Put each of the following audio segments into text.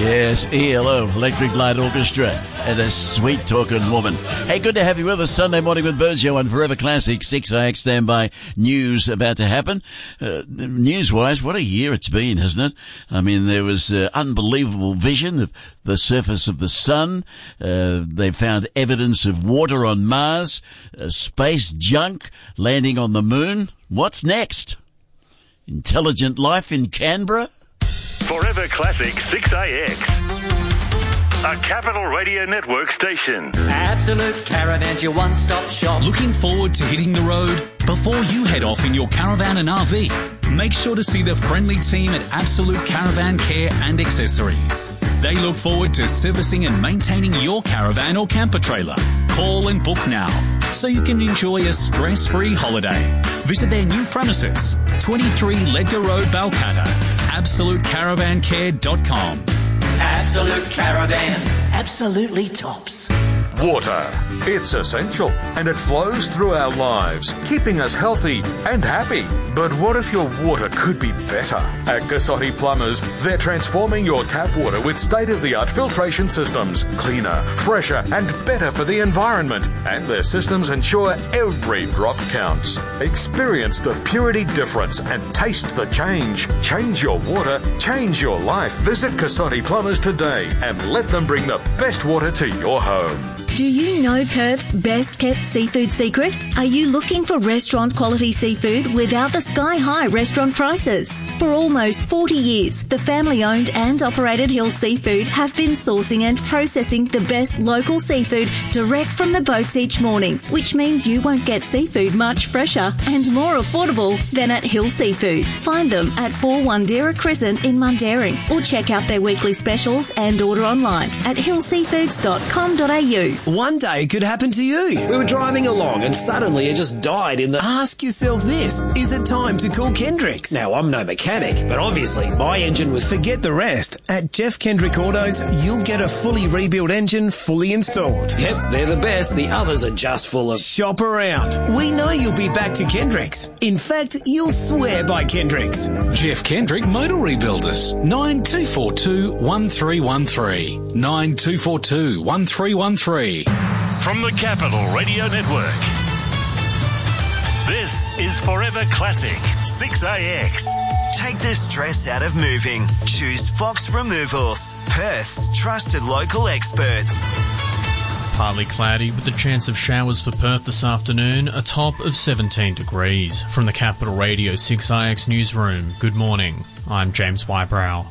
Yes, ELO, Electric Light Orchestra, and a sweet-talking woman. Hey, good to have you with us Sunday morning with Virgil on Forever Classic. 6AX standby news about to happen. News-wise, what a year it's been, hasn't it? I mean, there was unbelievable vision of the surface of the sun. They found evidence of water on Mars, space junk landing on the moon. What's next? Intelligent life in Canberra? Forever Classic 6AX. A Capital Radio Network station. Absolute Caravan's your one-stop shop. Looking forward to hitting the road? Before you head off in your caravan and RV, make sure to see the friendly team at Absolute Caravan Care and Accessories. They look forward to servicing and maintaining your caravan or camper trailer. Call and book now so you can enjoy a stress-free holiday. Visit their new premises, 23 Ledgar Road, Balcatta. AbsoluteCaravanCare.com. Absolute Caravans. Absolutely tops. Water. It's essential and it flows through our lives, keeping us healthy and happy. But what if your water could be better? At Cassotti Plumbers, they're transforming your tap water with state-of-the-art filtration systems, cleaner, fresher and better for the environment. And their systems ensure every drop counts. Experience the purity difference and taste the change. Change your water, change your life. Visit Cassotti Plumbers today and let them bring the best water to your home. Do you know Perth's best-kept seafood secret? Are you looking for restaurant-quality seafood without the sky-high restaurant prices? For almost 40 years, the family-owned and operated Hill Seafood have been sourcing and processing the best local seafood direct from the boats each morning, which means you won't get seafood much fresher and more affordable than at Hill Seafood. Find them at 4 Wandera Crescent in Mundaring or check out their weekly specials and order online at hillseafoods.com.au. One day it could happen to you. We were driving along and suddenly it just died in the... Ask yourself this, is it time to call Kendricks? Now, I'm no mechanic, but obviously my engine was... Forget the rest. At Jeff Kendrick Autos, you'll get a fully rebuilt engine fully installed. Yep, they're the best. The others are just full of... Shop around. We know you'll be back to Kendricks. In fact, you'll swear by Kendricks. Jeff Kendrick Motor Rebuilders. 9242 1313. 9242 1313. From the Capital Radio Network. This is Forever Classic 6AX. Take the stress out of moving. Choose Fox Removals, Perth's trusted local experts. Partly cloudy with the chance of showers for Perth this afternoon, a top of 17 degrees. From the Capital Radio 6IX newsroom, good morning. I'm James Wybrow.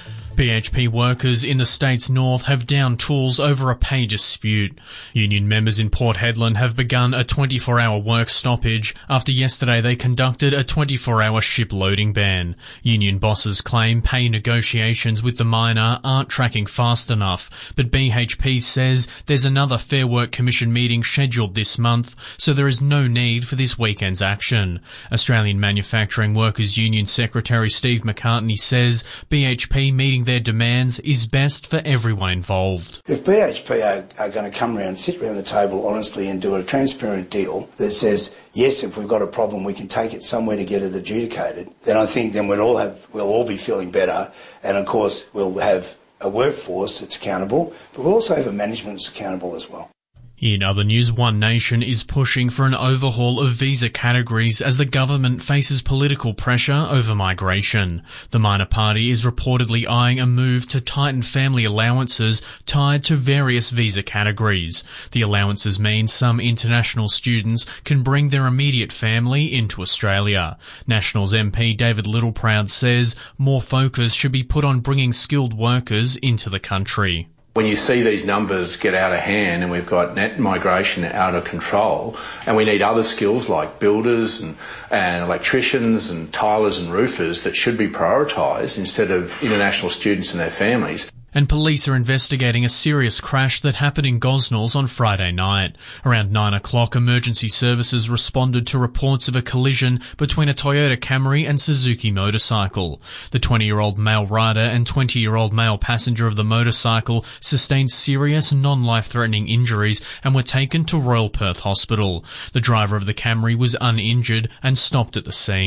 BHP workers in the state's north have downed tools over a pay dispute. Union members in Port Hedland have begun a 24-hour work stoppage after yesterday they conducted a 24-hour ship loading ban. Union bosses claim pay negotiations with the miner aren't tracking fast enough, but BHP says there's another Fair Work Commission meeting scheduled this month, so there is no need for this weekend's action. Australian Manufacturing Workers Union Secretary Steve McCartney says BHP meeting their demands is best for everyone involved. If BHP are going to come around, sit around the table honestly and do a transparent deal that says, yes, if we've got a problem, we can take it somewhere to get it adjudicated, then I think then we'll all be feeling better. And of course, we'll have a workforce that's accountable, but we'll also have a management that's accountable as well. In other news, One Nation is pushing for an overhaul of visa categories as the government faces political pressure over migration. The minor party is reportedly eyeing a move to tighten family allowances tied to various visa categories. The allowances mean some international students can bring their immediate family into Australia. Nationals MP David Littleproud says more focus should be put on bringing skilled workers into the country. When you see these numbers get out of hand and we've got net migration out of control and we need other skills like builders and electricians and tilers and roofers that should be prioritised instead of international students and their families. And police are investigating a serious crash that happened in Gosnells on Friday night. Around 9 o'clock, emergency services responded to reports of a collision between a Toyota Camry and Suzuki motorcycle. The 20-year-old male rider and 20-year-old male passenger of the motorcycle sustained serious non-life-threatening injuries and were taken to Royal Perth Hospital. The driver of the Camry was uninjured and stopped at the scene.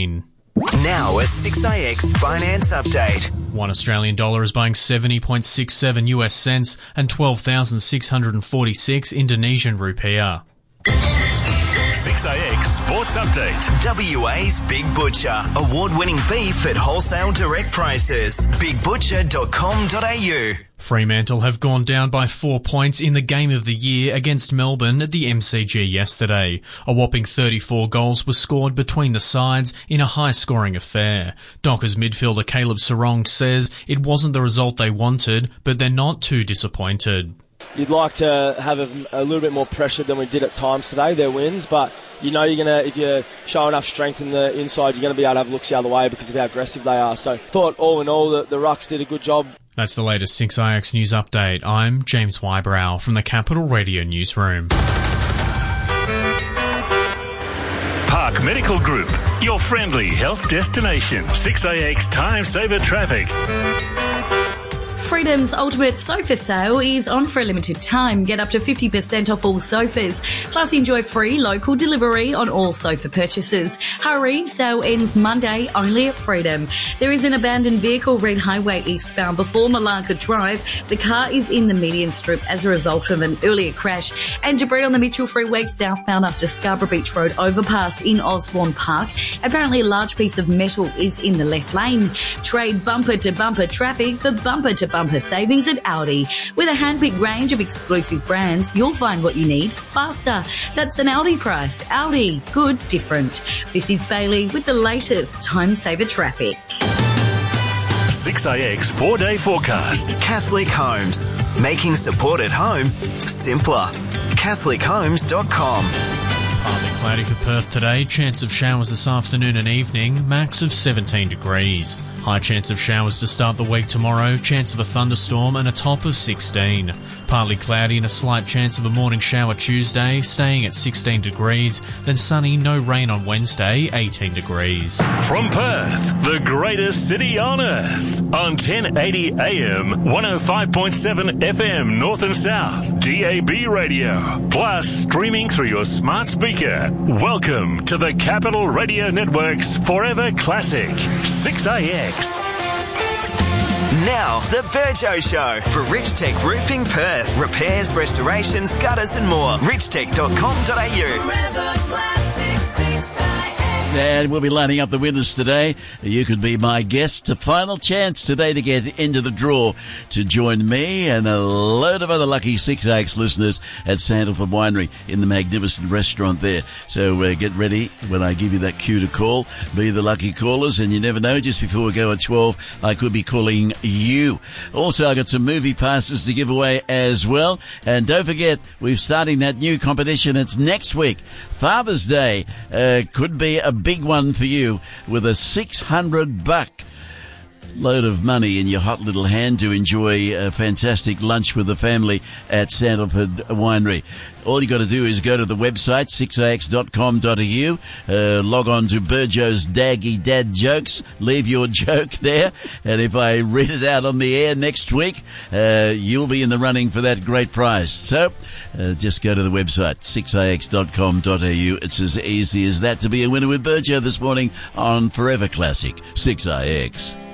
Now a 6AX finance update. One Australian dollar is buying 70.67 US cents and 12,646 Indonesian rupiah. 6AX Sports Update. WA's Big Butcher. Award-winning beef at wholesale direct prices. bigbutcher.com.au. Fremantle have gone down by 4 points in the game of the year against Melbourne at the MCG yesterday. A whopping 34 goals were scored between the sides in a high-scoring affair. Dockers midfielder Caleb Sarong says it wasn't the result they wanted, but they're not too disappointed. You'd like to have a little bit more pressure than we did at times today, their wins, but you know if you show enough strength in the inside, you're going to be able to have looks the other way because of how aggressive they are. So thought all in all that the Rucks did a good job. That's the latest 6AX News Update. I'm James Wybrow from the Capital Radio Newsroom. Park Medical Group, your friendly health destination. 6AX Time Saver Traffic. Freedom's ultimate sofa sale is on for a limited time. Get up to 50% off all sofas. Plus enjoy free local delivery on all sofa purchases. Hurry, sale ends Monday only at Freedom. There is an abandoned vehicle Red Highway eastbound before Malacca Drive. The car is in the median strip as a result of an earlier crash. And debris on the Mitchell Freeway southbound after Scarborough Beach Road overpass in Osborne Park. Apparently a large piece of metal is in the left lane. Trade bumper to bumper traffic for bumper to bumper savings at Audi. With a handpicked range of exclusive brands, you'll find what you need faster. That's an Audi price. Audi. Good, different. This is Bailey with the latest Time Saver Traffic. 6AX 4-day forecast. Catholic Homes. Making support at home simpler. CatholicHomes.com. Partly cloudy for Perth today. Chance of showers this afternoon and evening. Max of 17 degrees. High chance of showers to start the week tomorrow. Chance of a thunderstorm and a top of 16. Partly cloudy and a slight chance of a morning shower Tuesday, staying at 16 degrees. Then sunny, no rain on Wednesday, 18 degrees. From Perth, the greatest city on earth. On 1080 AM, 105.7 FM North and South, DAB radio. Plus streaming through your smart speaker. Welcome to the Capital Radio Network's Forever Classic, 6AX. Now, the Burjo Show for Rich Tech Roofing Perth. Repairs, restorations, gutters and more. richtech.com.au. And we'll be lining up the winners today. You could be my guest. A final chance today to get into the draw to join me and a load of other lucky 6AX listeners at Sandalford Winery in the magnificent restaurant there. So get ready when I give you that cue to call. Be the lucky callers, and you never know, just before we go at 12, I could be calling you. Also, I got some movie passes to give away as well. And don't forget, we're starting that new competition. It's next week. Father's Day could be a big one for you with a $600 load of money in your hot little hand to enjoy a fantastic lunch with the family at Sandalford Winery. All you got to do is go to the website 6ax.com.au, log on to Burjo's Daggy Dad Jokes, leave your joke there, and if I read it out on the air next week, you'll be in the running for that great prize. So just go to the website 6ax.com.au. It's as easy as that to be a winner with Burjo this morning on Forever Classic 6AX.